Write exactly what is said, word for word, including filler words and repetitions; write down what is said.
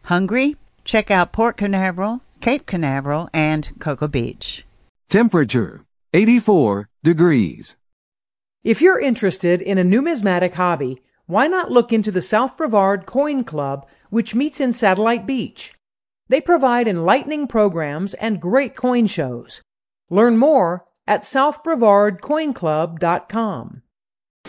Hungry? Check out Port Canaveral, Cape Canaveral, and Cocoa Beach. Temperature, eighty-four degrees. If you're interested in a numismatic hobby, why not look into the South Brevard Coin Club, which meets in Satellite Beach? They provide enlightening programs and great coin shows. Learn more at south brevard coin club dot com.